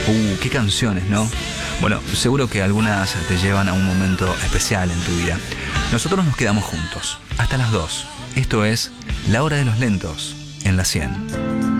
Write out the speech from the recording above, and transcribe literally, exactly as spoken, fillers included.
Uh, qué canciones, ¿no? Bueno, seguro que algunas te llevan a un momento especial en tu vida. Nosotros nos quedamos juntos, hasta las dos. Esto es La Hora de los Lentos, en la cien.